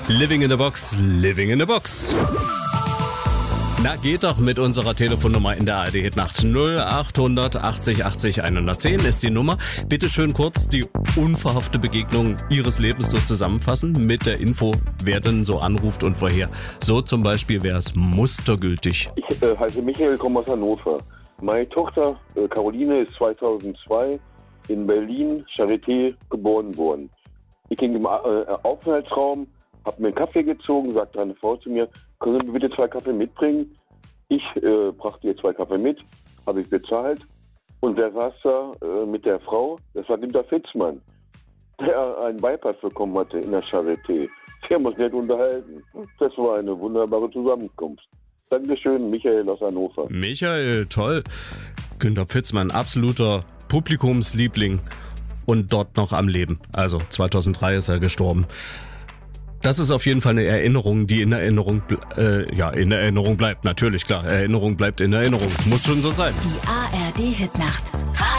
Living in the Box, Living in the Box. Na, geht doch mit unserer Telefonnummer in der ARD-Hitnacht. 0800 80 80 110 ist die Nummer. Bitte schön kurz die unverhoffte Begegnung Ihres Lebens so zusammenfassen mit der Info, wer denn so anruft und woher. So zum Beispiel wäre es mustergültig. Ich heiße Michael, komme aus Hannover. Meine Tochter Caroline ist 2002 in Berlin, Charité, geboren worden. Ich ging im Aufenthaltsraum, habe mir einen Kaffee gezogen, sagte eine Frau zu mir, können Sie bitte 2 Kaffee mitbringen? Ich brachte ihr 2 Kaffee mit, habe ich bezahlt. Und wer saß da mit der Frau? Das war Günter Fitzmann, der einen Bypass bekommen hatte in der Charité. Wir haben uns nicht unterhalten. Das war eine wunderbare Zusammenkunft. Dankeschön, Michael aus Hannover. Michael, toll. Günter Fitzmann, absoluter Publikumsliebling und dort noch am Leben. Also 2003 ist er gestorben. Das ist auf jeden Fall eine Erinnerung, die in Erinnerung bleibt. Natürlich, klar. Erinnerung bleibt in Erinnerung. Muss schon so sein. Die ARD-Hitnacht.